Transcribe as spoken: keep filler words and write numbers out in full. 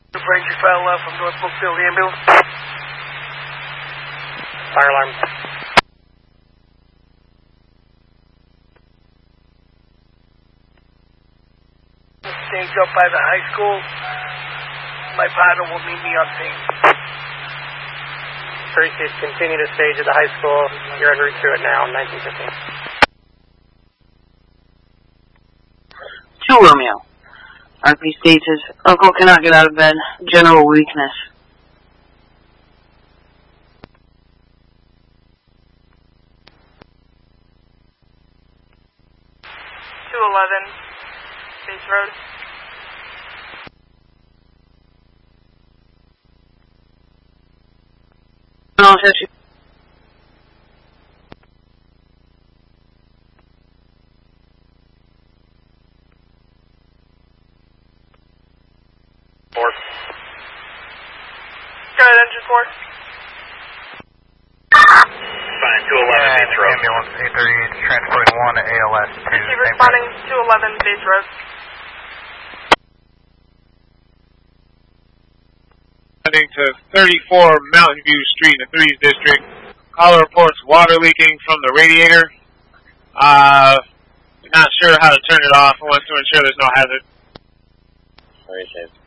Ranger file uh, from North Brookfield ambulance. Fire alarm. Stage up by the high school. My partner will meet me on scene. Appreciate continue to stage at the high school. You're en route to it now, nineteen fifteen. Two Romeo. R P states his uncle cannot get out of bed. General weakness. two eleven, Base Road. No, session. Four. Go ahead, engine four. Fine, two eleven, Base Road. Ambulance eight thirty-eight transporting one to A L S to Receiver responding two eleven, Base Road. To thirty-four Mountain View Street in the threes district. Caller reports water leaking from the radiator. Uh, not sure how to turn it off. I want to ensure there's no hazard. Appreciate it.